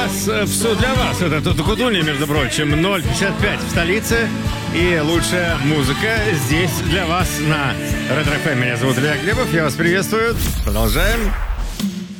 вас, все для вас. Это Тутукутуни, между прочим, 055 в столице. И лучшая музыка здесь для вас на Ретро ФМ. Меня зовут Илья Глебов, я вас приветствую. Продолжаем.